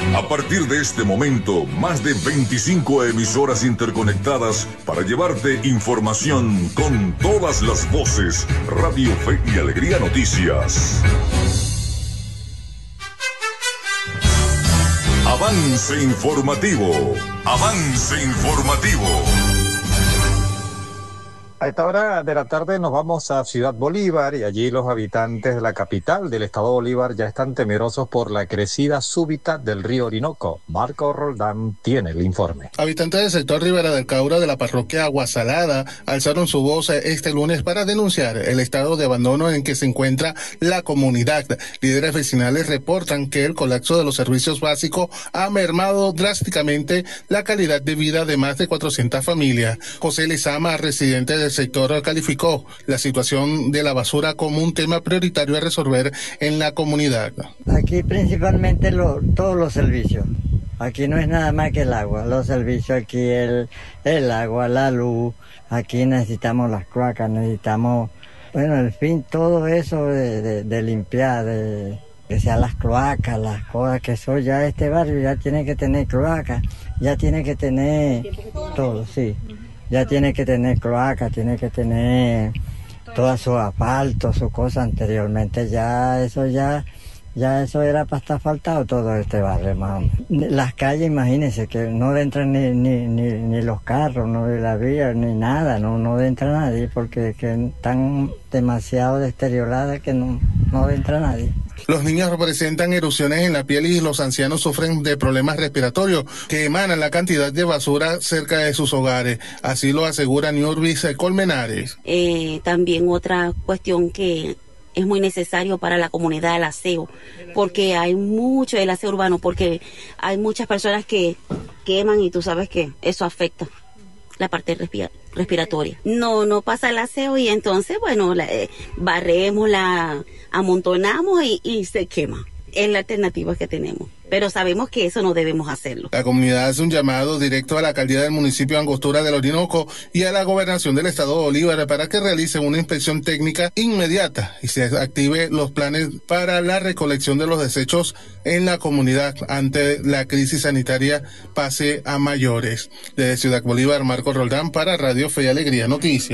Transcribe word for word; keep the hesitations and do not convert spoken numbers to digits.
A partir de este momento, más de veinticinco emisoras interconectadas para llevarte información con todas las voces. Radio Fe y Alegría Noticias. Avance informativo. Avance informativo. A esta hora de la tarde nos vamos a Ciudad Bolívar y allí los habitantes de la capital del estado Bolívar ya están temerosos por la crecida súbita del río Orinoco. Marco Roldán tiene el informe. Habitantes del sector Ribera del Caura de la parroquia Aguasalada alzaron su voz este lunes para denunciar el estado de abandono en que se encuentra la comunidad. Líderes vecinales reportan que el colapso de los servicios básicos ha mermado drásticamente la calidad de vida de más de cuatrocientas familias. José Lezama, residente de el sector, calificó la situación de la basura como un tema prioritario a resolver en la comunidad. Aquí principalmente lo, todos los servicios. Aquí no es nada más que el agua, los servicios aquí, el, el agua, la luz. Aquí necesitamos las cloacas, necesitamos, bueno, en fin, todo eso de, de, de limpiar, de que sean las cloacas, las cosas que son ya este barrio, ya tiene que tener cloacas, ya tiene que tener todo, sí. Ya tiene que tener cloaca, tiene que tener todos sus asfaltos, sus cosas. Anteriormente ya eso ya, ya eso era para estar faltado todo este barrio, más o menos. Las calles, imagínense, que no entran ni, ni, ni, ni los carros, no de la vía, ni nada, no, no entra nadie, porque que están demasiado deterioradas que no, no entra nadie. Los niños presentan erupciones en la piel y los ancianos sufren de problemas respiratorios que emanan la cantidad de basura cerca de sus hogares. Así lo asegura Niurbis Colmenares. Eh, también otra cuestión que es muy necesario para la comunidad, el aseo, porque hay mucho del aseo urbano, porque hay muchas personas que queman y tú sabes que eso afecta la parte respira respiratoria. No, no pasa el aseo y entonces, bueno, la, eh, barremos, la amontonamos y, y se quema. Es la alternativa que tenemos, pero sabemos que eso no debemos hacerlo. La comunidad hace un llamado directo a la alcaldía del municipio de Angostura del Orinoco y a la gobernación del estado de Bolívar para que realicen una inspección técnica inmediata y se active los planes para la recolección de los desechos en la comunidad ante la crisis sanitaria pase a mayores. Desde Ciudad Bolívar, Marco Roldán para Radio Fe y Alegría Noticias.